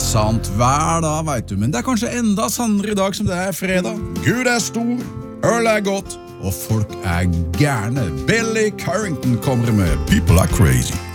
sant hver dag, vet du, men det kanskje enda sannere I dag som det fredag. Gud stor, øl godt, og folk gærne. Billy Currington kommer med People Are Crazy.